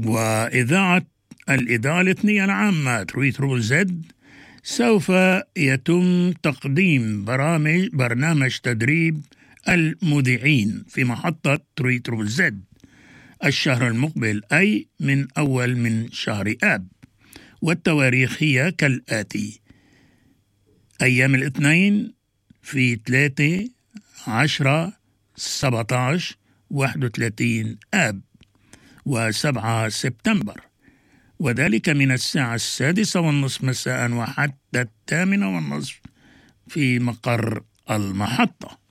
وإذاعة الإذاعة الإثنية العامة 3ZZZ سوف يتم تقديم برنامج تدريب المذيعين في محطة 3ZZZ الشهر المقبل، أي من أول من شهر آب. والتواريخ هي كالآتي: أيام الاثنين في 3 10 17 31 آب و7 سبتمبر، وذلك من الساعة 6:30 مساء وحتى 8:30 في مقر المحطة.